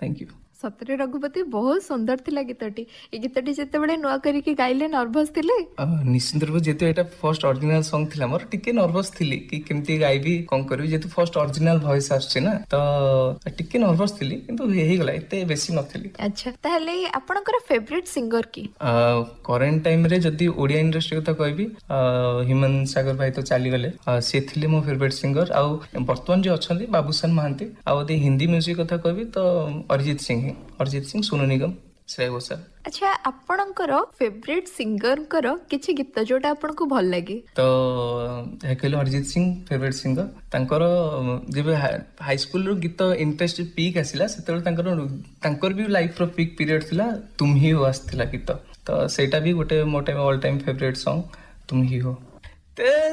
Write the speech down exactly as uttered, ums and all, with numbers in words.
Thank you. सतरे रघुपति बहुत सुंदर थिला गीतटी। ए गीतटी जेतेबेले नुआ करिके गाइले नर्वस थिले? निश्चित रूप जेतु एटा फर्स्ट ओरिजिनल सॉन्ग थिला मोर टिके नर्वस थिली कि केमती गाइबी कोन करबी जेतु फर्स्ट ओरिजिनल वॉइस आछे ना तो टिके नर्वस थिली किंतु हेही गला एते बेसी नथिली। अच्छा ताहले आपनकर फेवरेट सिंगर की? करेंट टाइम रे जदी ओडिया इंडस्ट्री कथा कहबी हिमन सागर भाई तो चली गले से थिले मो फेवरेट सिंगर। आ वर्तमान जे अछंती बाबूसान महांती। आ यदि हिंदी म्यूजिक कथा कहबी तो अरिजीत सिंह अरिजीत सिंह सोनू निगम श्रेया घोषाल। अच्छा आपणकर फेवरेट सिंगर कर किछि गीत जोटा आपनको भल लागे? तो हेकले अरिजीत सिंह फेवरेट सिंगर। तांकर जेबे हाई स्कूल रो गीत इंटरेस्ट पीक आसिला सेतेले तांकर तांकर भी लाइफ रो पीक पीरियड थिला तुम ही हो आस्थिला गीत। तो सेटा भी गोटे मोटे ऑल टाइम फेवरेट सॉन्ग तुम ही हो।